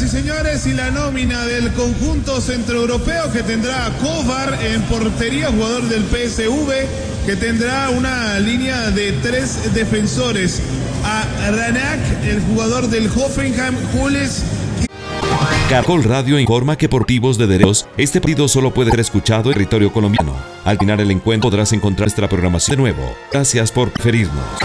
y señores, y la nómina del conjunto centroeuropeo, que tendrá a Kovar en portería, jugador del PSV, que tendrá una línea de 3 defensores. A Ranak, el jugador del Hoffenheim, Jules. Caracol Radio informa que por motivos de derechos, este partido solo puede ser escuchado en territorio colombiano. Al final el encuentro podrás encontrar nuestra programación de nuevo. Gracias por preferirnos.